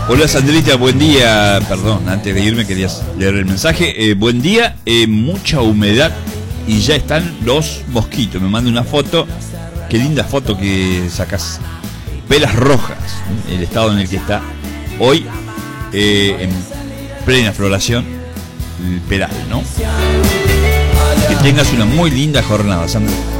Hola Sandrita, buen día. Perdón, antes de irme querías leer el mensaje. Buen día, mucha humedad y ya están los mosquitos. Me manda una foto. Qué linda foto que sacas. Velas rojas, el estado en el que está hoy, en plena floración, el peral, ¿no? Que tengas una muy linda jornada, Sandra.